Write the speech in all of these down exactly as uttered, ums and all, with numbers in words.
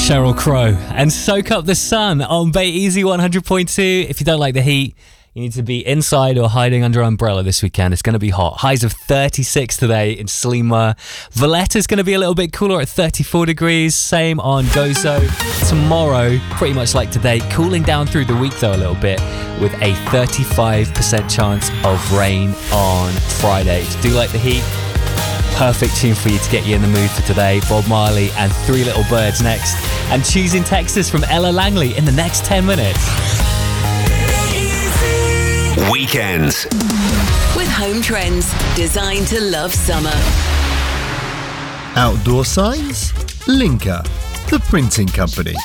Sheryl Crow and Soak Up the Sun on Bay Easy one hundred point two. If you don't like the heat, you need to be inside or hiding under an umbrella this weekend. It's going to be hot. Highs of thirty-six today in Sliema. Valletta's going to be a little bit cooler at thirty-four degrees. Same on Gozo. Tomorrow, pretty much like today, cooling down through the week though a little bit with a thirty-five percent chance of rain on Friday. If you do like the heat, perfect tune for you to get you in the mood for today. Bob Marley and Three Little Birds next. And Choosing Texas from Ella Langley in the next ten minutes. Weekends with Home Trends, designed to love summer. Outdoor signs? Linka, the printing company.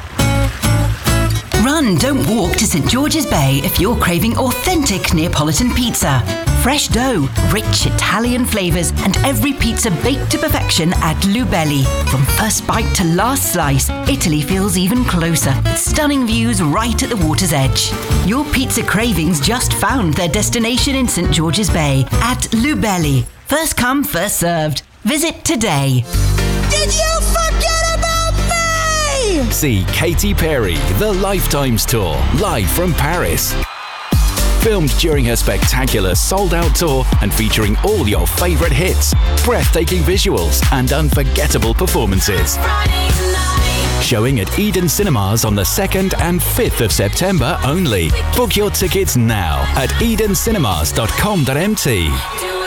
Run, don't walk to St George's Bay if you're craving authentic Neapolitan pizza. Fresh dough, rich Italian flavours, and every pizza baked to perfection at Lubelli. From first bite to last slice, Italy feels even closer, with stunning views right at the water's edge. Your pizza cravings just found their destination in St George's Bay at Lubelli. First come, first served. Visit today. Did you forget about me? See Katy Perry, The Lifetimes Tour, live from Paris. Filmed during her spectacular sold-out tour and featuring all your favourite hits, breathtaking visuals and unforgettable performances. Showing at Eden Cinemas on the second and fifth of September only. Book your tickets now at eden cinemas dot com dot m t.